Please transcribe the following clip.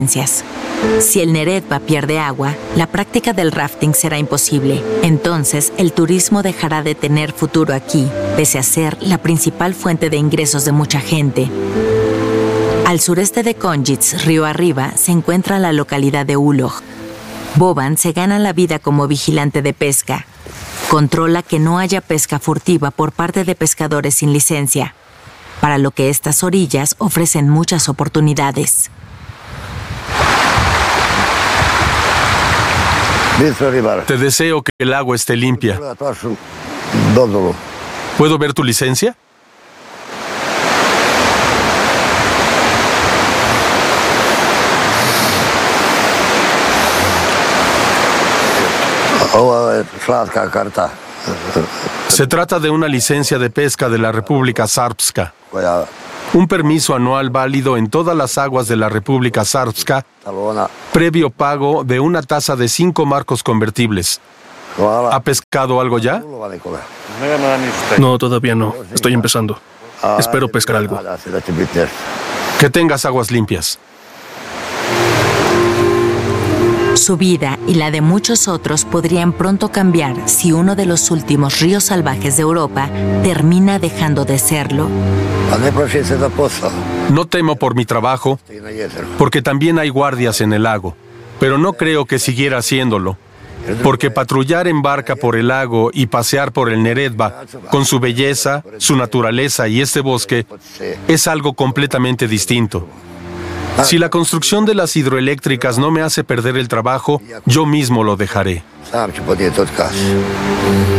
Si el Neretva pierde agua, la práctica del rafting será imposible. Entonces, el turismo dejará de tener futuro aquí, pese a ser la principal fuente de ingresos de mucha gente. Al sureste de Konjic, río arriba, se encuentra la localidad de Ulog. Boban se gana la vida como vigilante de pesca. Controla que no haya pesca furtiva por parte de pescadores sin licencia, para lo que estas orillas ofrecen muchas oportunidades. Te deseo que el agua esté limpia. ¿Puedo ver tu licencia? Se trata de una licencia de pesca de la República Srpska. Un permiso anual válido en todas las aguas de la República Srpska, previo pago de una tasa de 5 marcos convertibles. ¿Ha pescado algo ya? No, todavía no. Estoy empezando. Espero pescar algo. Que tengas aguas limpias. Su vida y la de muchos otros podrían pronto cambiar si uno de los últimos ríos salvajes de Europa termina dejando de serlo. No temo por mi trabajo, porque también hay guardias en el lago, pero no creo que siguiera haciéndolo, porque patrullar en barca por el lago y pasear por el Neretva, con su belleza, su naturaleza y este bosque, es algo completamente distinto. Si la construcción de las hidroeléctricas no me hace perder el trabajo, yo mismo lo dejaré.